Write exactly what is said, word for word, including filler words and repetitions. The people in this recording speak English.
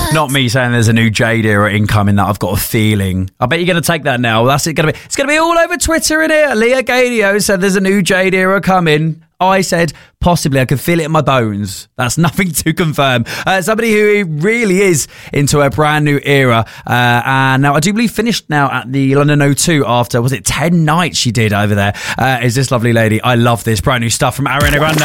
Not me saying there's a new Jade era incoming that I've got a feeling. I bet you're going to take that now. That's it. Going to be. It's going to be all over Twitter in it. Leah Gadio said there's a new Jade era coming. I said possibly. I can feel it in my bones. That's nothing to confirm. Uh, somebody who really is into a brand new era. Uh, and now I do believe finished now at the London O two after, was it ten nights she did over there? Uh, is this lovely lady. I love this brand new stuff from Ariana Grande.